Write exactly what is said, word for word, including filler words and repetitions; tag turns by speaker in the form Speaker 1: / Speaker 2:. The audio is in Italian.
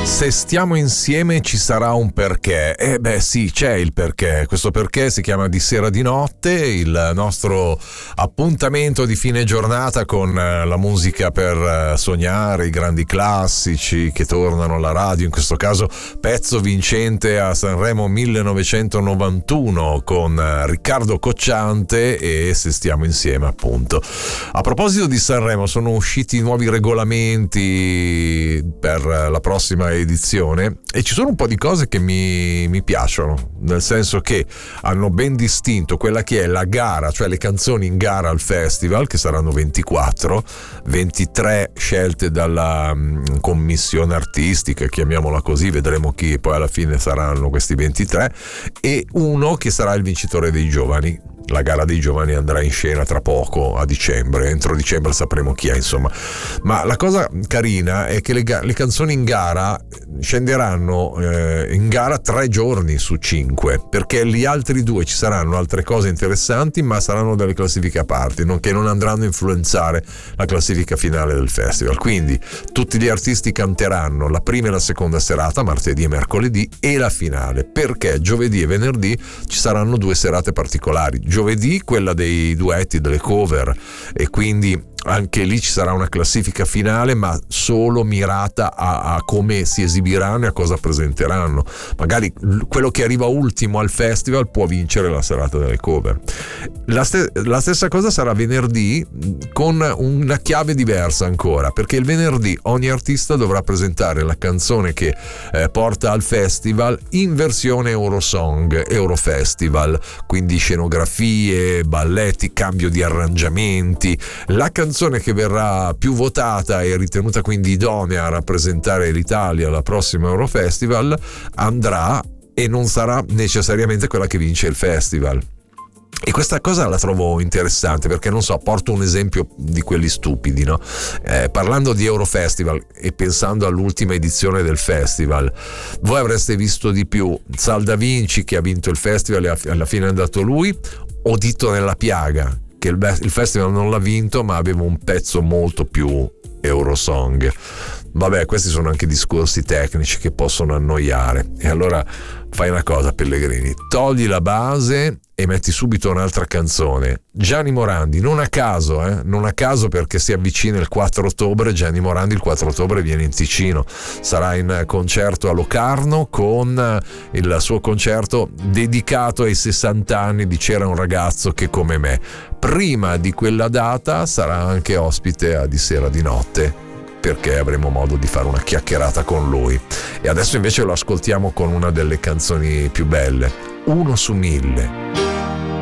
Speaker 1: Se stiamo insieme ci sarà un perché. Eh beh sì, c'è il perché. Questo perché si chiama Di sera di notte, il nostro appuntamento di fine giornata con la musica per sognare, i grandi classici che tornano alla radio, in questo caso pezzo vincente a Sanremo millenovecentonovantuno con Riccardo Cocciante e Se stiamo insieme, appunto. A proposito di Sanremo, sono usciti nuovi regolamenti per la prossima edizione e ci sono un po' di cose che mi, mi piacciono, nel senso che hanno ben distinto quella che è la gara, cioè le canzoni in gara al festival, che saranno ventiquattro, ventitré scelte dalla um, commissione artistica, chiamiamola così, vedremo chi poi alla fine saranno questi ventitré, e uno che sarà il vincitore dei giovani. La gara dei giovani andrà in scena tra poco, a dicembre, entro dicembre sapremo chi è, insomma. Ma la cosa carina è che le, ga- le canzoni in gara scenderanno eh, in gara tre giorni su cinque, perché gli altri due ci saranno altre cose interessanti, ma saranno delle classifiche a parte, non, che non andranno a influenzare la classifica finale del festival. Quindi tutti gli artisti canteranno la prima e la seconda serata, martedì e mercoledì, e la finale, perché giovedì e venerdì ci saranno due serate particolari. Giovedì quella dei duetti, delle cover, e quindi anche lì ci sarà una classifica finale, ma solo mirata a, a come si esibiranno e a cosa presenteranno. Magari quello che arriva ultimo al festival può vincere la serata delle cover. La, st- la stessa cosa sarà venerdì, con una chiave diversa ancora, perché il venerdì ogni artista dovrà presentare la canzone che eh, porta al festival in versione Eurosong, Eurofestival, quindi scenografie, balletti, cambio di arrangiamenti. La canzone che verrà più votata e ritenuta quindi idonea a rappresentare l'Italia alla prossima Eurofestival andrà, e non sarà necessariamente quella che vince il festival. E questa cosa la trovo interessante, perché non so, porto un esempio di quelli stupidi, no? Eh, parlando di Eurofestival e pensando all'ultima edizione del festival, voi avreste visto di più Sal Da Vinci, che ha vinto il festival e alla fine è andato lui, o Dito nella piaga, che il, il festival non l'ha vinto ma aveva un pezzo molto più Eurosong? Vabbè, questi sono anche discorsi tecnici che possono annoiare, e allora fai una cosa, Pellegrini, togli la base e metti subito un'altra canzone. Gianni Morandi, non a caso, eh, non a caso, perché si avvicina il quattro ottobre. Gianni Morandi il quattro ottobre viene in Ticino, sarà in concerto a Locarno con il suo concerto dedicato ai sessanta anni di C'era un ragazzo che come me. Prima di quella data sarà anche ospite a Di sera di notte, perché avremo modo di fare una chiacchierata con lui. E adesso invece lo ascoltiamo con una delle canzoni più belle, Uno su mille.